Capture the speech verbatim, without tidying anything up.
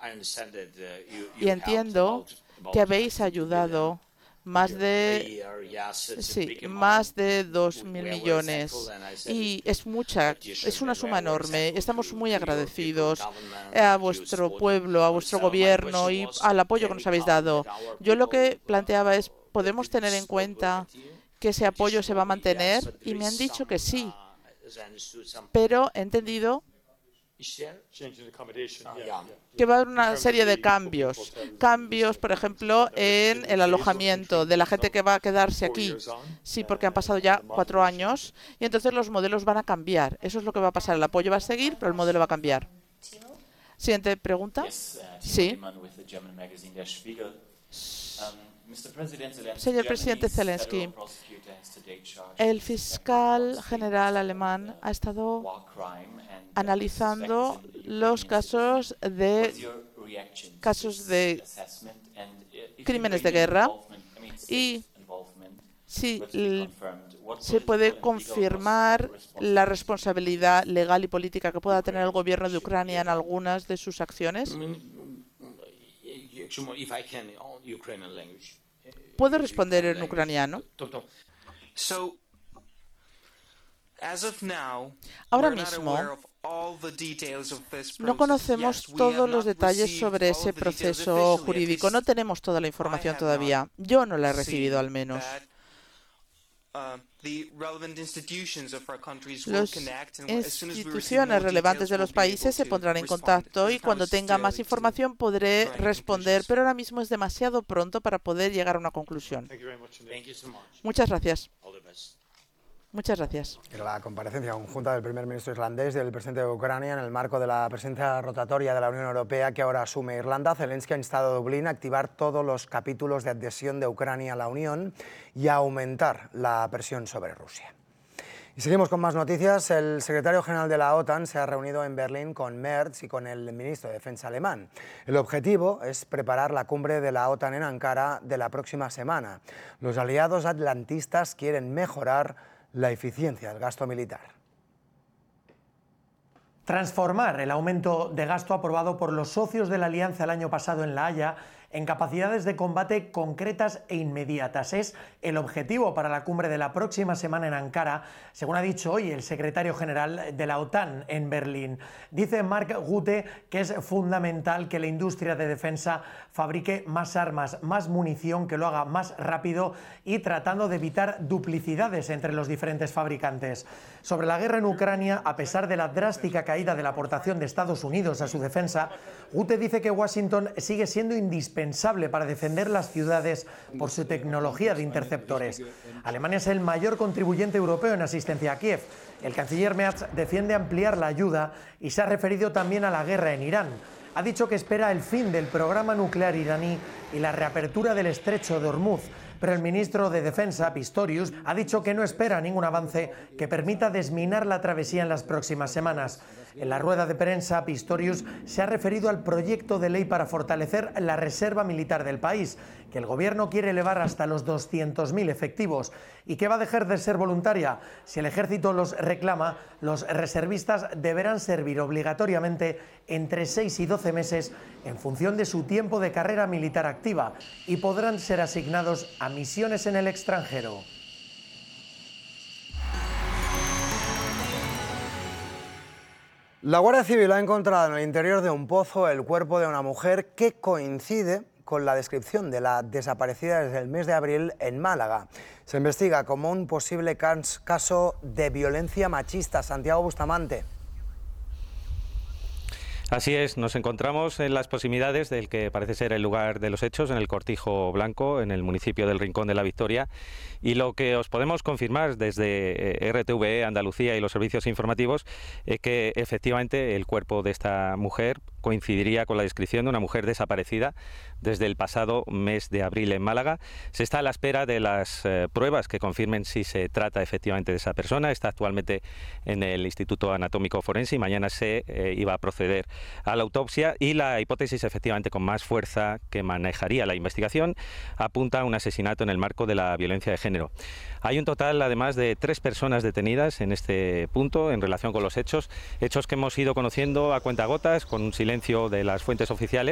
Y entiendo que habéis ayudado más de sí, más de dos mil millones y es mucha, es una suma enorme. Estamos muy agradecidos a vuestro pueblo, a vuestro gobierno y al apoyo que nos habéis dado. Yo lo que planteaba es, ¿podemos tener en cuenta que ese apoyo se va a mantener? Y me han dicho que sí, pero he entendido que va a haber una serie de cambios. Cambios, por ejemplo, en el alojamiento de la gente que va a quedarse aquí. Sí, porque han pasado ya cuatro años y entonces los modelos van a cambiar. Eso es lo que va a pasar. El apoyo va a seguir, pero el modelo va a cambiar. Siguiente pregunta. Sí. Señor presidente Zelensky, el fiscal general alemán ha estado analizando los casos de casos de crímenes de guerra y si se puede confirmar la responsabilidad legal y política que pueda tener el gobierno de Ucrania en algunas de sus acciones. ¿Puedo responder en ucraniano? Ahora mismo no conocemos todos los detalles sobre ese proceso jurídico. No tenemos toda la información todavía. Yo no la he recibido, al menos. Las instituciones relevantes de los países se pondrán en contacto y cuando tenga más información podré responder, pero ahora mismo es demasiado pronto para poder llegar a una conclusión. Muchas gracias. Muchas gracias. Era la comparecencia conjunta del primer ministro islandés y del presidente de Ucrania en el marco de la presidencia rotatoria de la Unión Europea que ahora asume Irlanda. Zelensky ha instado a Dublín a activar todos los capítulos de adhesión de Ucrania a la Unión y a aumentar la presión sobre Rusia. Y seguimos con más noticias. El secretario general de la OTAN se ha reunido en Berlín con Merz y con el ministro de Defensa alemán. El objetivo es preparar la cumbre de la OTAN en Ankara de la próxima semana. Los aliados atlantistas quieren mejorar la eficiencia del gasto militar. Transformar el aumento de gasto aprobado por los socios de la Alianza el año pasado en La Haya en capacidades de combate concretas e inmediatas. Es el objetivo para la cumbre de la próxima semana en Ankara, según ha dicho hoy el secretario general de la OTAN en Berlín. Dice Mark Rutte que es fundamental que la industria de defensa fabrique más armas, más munición, que lo haga más rápido y tratando de evitar duplicidades entre los diferentes fabricantes. Sobre la guerra en Ucrania, a pesar de la drástica caída de la aportación de Estados Unidos a su defensa, Rutte dice que Washington sigue siendo indispensable para defender las ciudades por su tecnología de interceptores. Alemania es el mayor contribuyente europeo en asistencia a Kiev. El canciller Merz defiende ampliar la ayuda y se ha referido también a la guerra en Irán. Ha dicho que espera el fin del programa nuclear iraní y la reapertura del estrecho de Hormuz. Pero el ministro de Defensa, Pistorius, ha dicho que no espera ningún avance que permita desminar la travesía en las próximas semanas. En la rueda de prensa, Pistorius se ha referido al proyecto de ley para fortalecer la reserva militar del país, que el gobierno quiere elevar hasta los doscientos mil efectivos y que va a dejar de ser voluntaria. Si el ejército los reclama, los reservistas deberán servir obligatoriamente entre seis y doce meses en función de su tiempo de carrera militar activa y podrán ser asignados a misiones en el extranjero. La Guardia Civil ha encontrado en el interior de un pozo el cuerpo de una mujer que coincide con la descripción de la desaparecida desde el mes de abril en Málaga. Se investiga como un posible caso de violencia machista. Santiago Bustamante. Así es, nos encontramos en las proximidades del que parece ser el lugar de los hechos, en el Cortijo Blanco, en el municipio del Rincón de la Victoria, y lo que os podemos confirmar desde R T V E, Andalucía y los servicios informativos es que efectivamente el cuerpo de esta mujer coincidiría con la descripción de una mujer desaparecida desde el pasado mes de abril en Málaga. Se está a la espera de las eh, pruebas que confirmen si se trata efectivamente de esa persona. Está actualmente en el Instituto Anatómico Forense y mañana se eh, iba a proceder a la autopsia, y la hipótesis efectivamente con más fuerza que manejaría la investigación apunta a un asesinato en el marco de la violencia de género. Hay un total además de tres personas detenidas en este punto en relación con los hechos, hechos que hemos ido conociendo a cuentagotas con un silencio de las fuentes oficiales.